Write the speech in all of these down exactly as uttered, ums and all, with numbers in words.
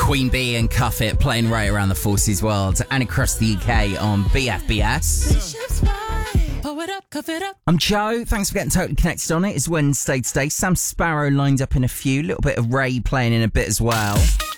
Queen Bee and Cuff It playing right around the Forces world and across the U K on B F B S. I'm Joe. Thanks for getting totally connected on it. It's Wednesday today. Sam Sparrow lined up in a few. A little bit of Ray playing in a bit as well.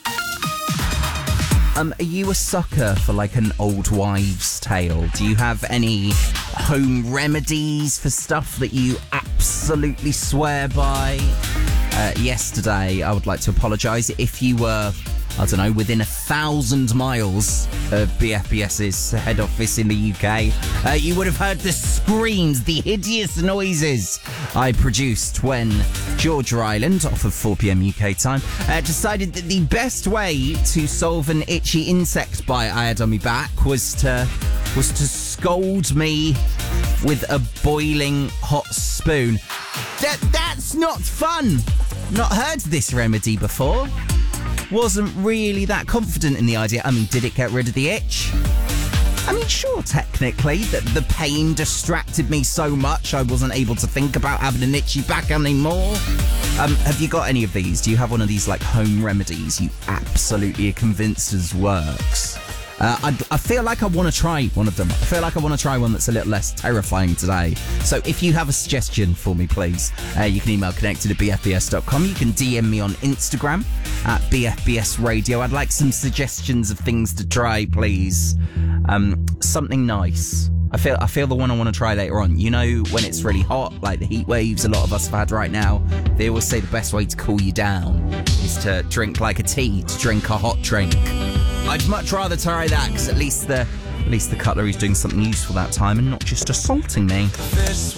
Um, are you a sucker for like an old wives' tale? Do you have any home remedies for stuff that you absolutely swear by? Uh, yesterday, I would like to apologise if you were, I don't know, within a thousand miles of BFBS's head office in the U K. Uh, you would have heard the screams, the hideous noises I produced when Georgia Island, off of four p.m. U K time, uh, decided that the best way to solve an itchy insect bite I had on my back was to was to scold me with a boiling hot spoon. That that's not fun. Not heard this remedy before. Wasn't really that confident in the idea. I mean, did it get rid of the itch? I mean, sure, technically, that the pain distracted me so much I wasn't able to think about having an itchy back anymore. Um, have you got any of these? Do you have one of these, like, home remedies you absolutely are convinced as works? Uh, I, I feel like I want to try one of them. I feel like I want to try one that's a little less terrifying today. So if you have a suggestion for me, please, uh, you can email connected at b f b s dot com. You can D M me on Instagram at B F B S Radio. I'd like some suggestions of things to try, please. Um, something nice. I feel I feel the one I want to try later on. You know, when it's really hot, like the heat waves a lot of us have had right now, they always say the best way to cool you down is to drink like a tea, to drink a hot drink. I'd much rather try that, because at least the at least the cutlery's doing something useful that time and not just assaulting me. This